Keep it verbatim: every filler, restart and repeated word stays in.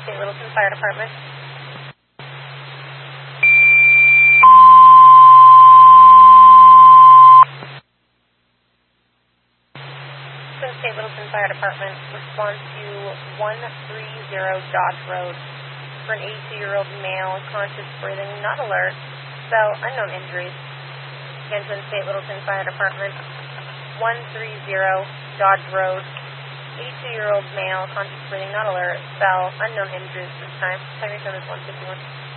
State Littleton Fire Department. Twin State Littleton Fire Department, respond to one three zero Dodge Road for an eighty-two-year-old male, conscious breathing, not alert, spell unknown injuries. Again, Twin State Littleton Fire Department, one three zero Dodge Road, eighty-two-year-old male, conscious breathing, not alert, spell unknown injuries this time. Technician is one fifty-one.